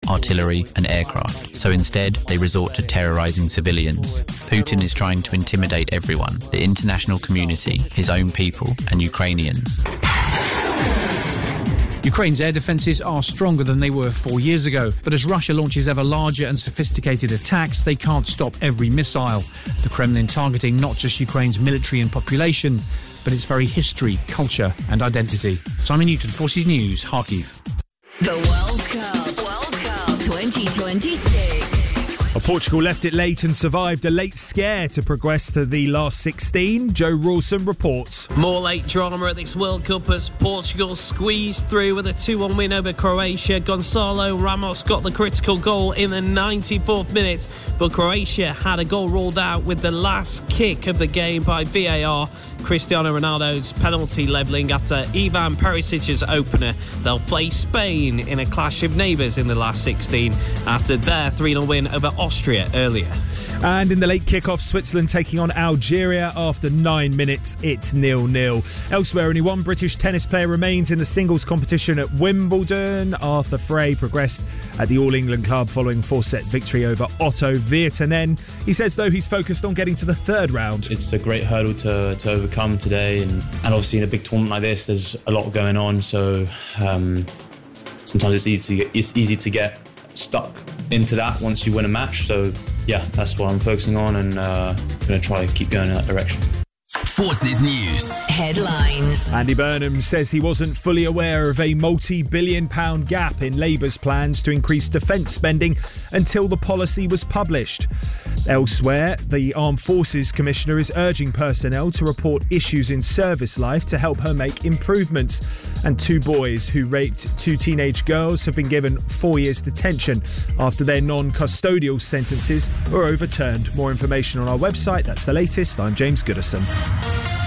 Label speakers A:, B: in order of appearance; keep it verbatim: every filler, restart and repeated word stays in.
A: artillery and aircraft. So instead, they resort to terrorising civilians. Putin is trying to intimidate everyone, the international community, his own people and Ukrainians.
B: Ukraine's air defences are stronger than they were four years ago, but as Russia launches ever larger and sophisticated attacks, they can't stop every missile. The Kremlin targeting not just Ukraine's military and population, but its very history, culture and identity. Simon Newton, Forces News, Kharkiv.
C: The World Cup, World Cup twenty twenty-six.
D: Well, Portugal left it late and survived a late scare to progress to the last sixteen. Joe Rawson reports.
E: More late drama at this World Cup as Portugal squeezed through with a two one win over Croatia. Gonçalo Ramos got the critical goal in the ninety-fourth minute, but Croatia had a goal ruled out with the last kick of the game by V A R. Cristiano Ronaldo's penalty levelling after Ivan Perisic's opener. They'll play Spain in a clash of neighbours in the last sixteen after their three nil win over Austria earlier.
D: And in the late kick-off, Switzerland taking on Algeria. After nine minutes, it's nil nil. Elsewhere, only one British tennis player remains in the singles competition at Wimbledon. Arthur Frey progressed at the All England club following four-set victory over Otto Virtanen. He says, though, he's focused on getting to the third round.
F: It's a great hurdle to, to overcome today, and, and obviously in a big tournament like this, there's a lot going on, so um, sometimes it's easy to get, it's easy to get stuck into that once you win a match. So yeah, that's what I'm focusing on, and uh, going to try to keep going in that direction.
C: Forces News headlines.
D: Andy Burnham says he wasn't fully aware of a multi-billion pound gap in Labour's plans to increase defence spending until the policy was published. Elsewhere, the Armed Forces Commissioner is urging personnel to report issues in service life to help her make improvements. And two boys who raped two teenage girls have been given four years detention after their non-custodial sentences were overturned. More information on our website. That's the latest. I'm James Goodison.